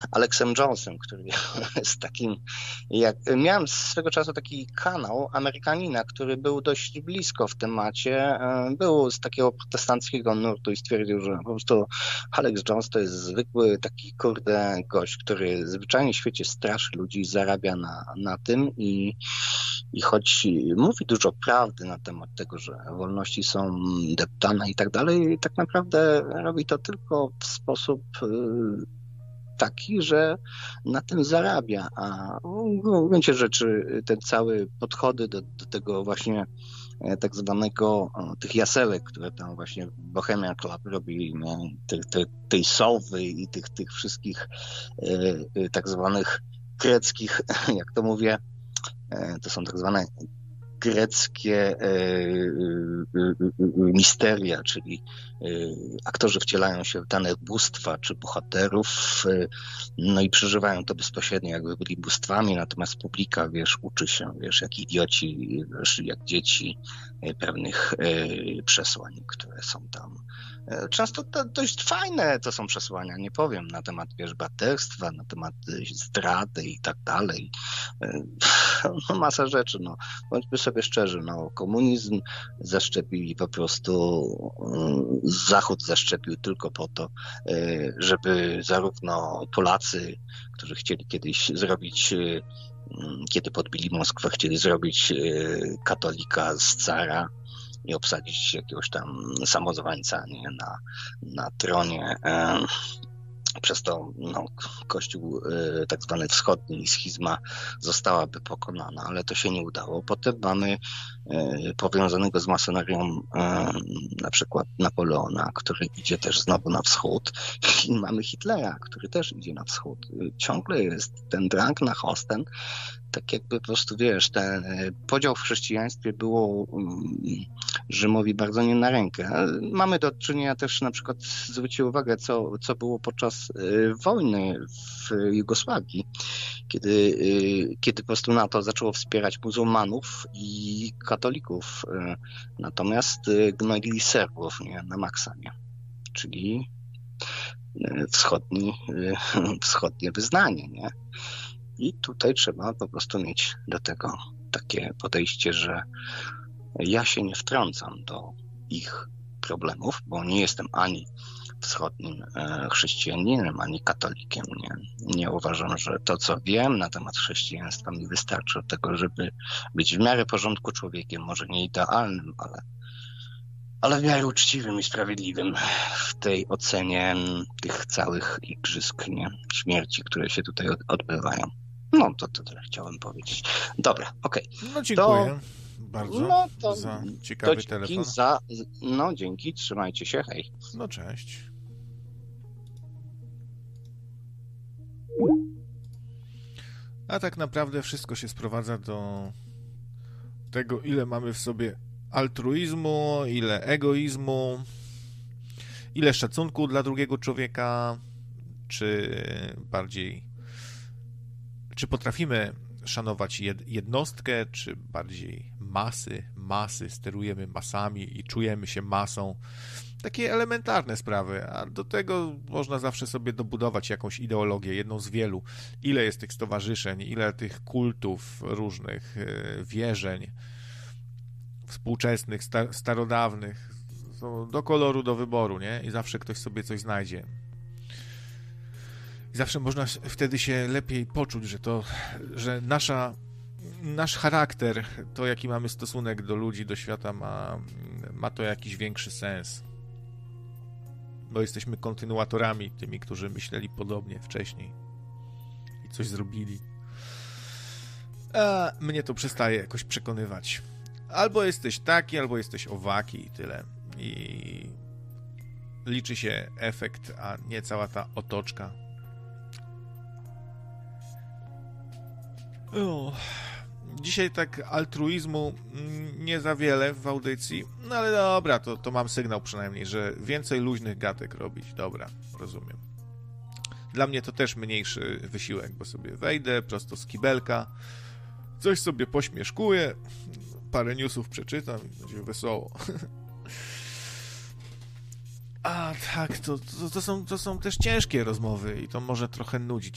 Alexem Jonesem, który jest takim, miałem swego czasu taki kanał Amerykanina, który był dość blisko w temacie, był z takiego protestanckiego nurtu i stwierdził, że po prostu Alex Jones to jest zwykły taki kurde gość, który zwyczajnie w świecie straszy ludzi, zarabia na tym i choć mówi dużo prawdy na temat tego, że wolności są deptane i tak dalej, tak naprawdę robi to tylko w sposób taki, że na tym zarabia, a w gruncie rzeczy te całe podchody do tego właśnie tak zwanego, tych jasełek, które tam właśnie Bohemian Club robili, tej sowy i tych wszystkich tak zwanych greckich, jak to mówię, to są tak zwane greckie misteria, czyli aktorzy wcielają się w dane bóstwa czy bohaterów, no i przeżywają to bezpośrednio, jakby byli bóstwami, natomiast publika, uczy się, jak idioci, jak dzieci pewnych przesłań, które są tam. Często to dość fajne to są przesłania, nie powiem, na temat, braterstwa, na temat zdrady i tak dalej. No, masa rzeczy, no. Bądźmy sobie szczerzy, no. Komunizm zaszczepili po prostu, Zachód zaszczepił tylko po to, żeby zarówno Polacy, którzy chcieli kiedyś zrobić, kiedy podbili Moskwę, chcieli zrobić katolika z cara i obsadzić jakiegoś tam samozwańca, nie, na tronie. Przez to Kościół tak zwany wschodni, schizma zostałaby pokonana, ale to się nie udało. Potem mamy powiązanego z masonerią na przykład Napoleona, który idzie też znowu na wschód, i mamy Hitlera, który też idzie na wschód. Ciągle jest ten drang nach Osten, tak jakby po prostu, ten podział w chrześcijaństwie było Rzymowi bardzo nie na rękę. Mamy do czynienia też, na przykład, zwróćcie uwagę, co było podczas wojny w Jugosławii, kiedy po prostu NATO zaczęło wspierać muzułmanów i katolików, natomiast gnojili Serbów, nie, na maksa, nie? Czyli wschodnie wyznanie, nie? I tutaj trzeba po prostu mieć do tego takie podejście, że ja się nie wtrącam do ich problemów, bo nie jestem ani wschodnim chrześcijaninem, ani katolikiem. Nie uważam, że to, co wiem na temat chrześcijaństwa, mi wystarczy do tego, żeby być w miarę porządku człowiekiem, może nie idealnym, ale w miarę uczciwym i sprawiedliwym w tej ocenie tych całych igrzysk, śmierci, które się tutaj odbywają. No, to tyle chciałem powiedzieć. Dobra, okej. No, dziękuję bardzo za ciekawy telefon. Dzięki, trzymajcie się, hej. No, cześć. A tak naprawdę wszystko się sprowadza do tego, ile mamy w sobie altruizmu, ile egoizmu, ile szacunku dla drugiego człowieka, czy potrafimy szanować jednostkę, czy bardziej masy, sterujemy masami i czujemy się masą. Takie elementarne sprawy, a do tego można zawsze sobie dobudować jakąś ideologię, jedną z wielu. Ile jest tych stowarzyszeń, ile tych kultów różnych, wierzeń współczesnych, starodawnych, do koloru, do wyboru, nie? I zawsze ktoś sobie coś znajdzie. I zawsze można wtedy się lepiej poczuć, że nasz charakter, to jaki mamy stosunek do ludzi, do świata, ma to jakiś większy sens. Bo jesteśmy kontynuatorami, tymi, którzy myśleli podobnie wcześniej i coś zrobili. A mnie to przestaje jakoś przekonywać. Albo jesteś taki, albo jesteś owaki i tyle. I liczy się efekt, a nie cała ta otoczka. Dzisiaj tak altruizmu nie za wiele w audycji, no ale dobra, to mam sygnał przynajmniej, że więcej luźnych gatek robić. Dobra, rozumiem. Dla mnie to też mniejszy wysiłek, bo sobie wejdę prosto z kibelka, coś sobie pośmieszkuję, parę newsów przeczytam i będzie wesoło. A tak, to są też ciężkie rozmowy i to może trochę nudzić.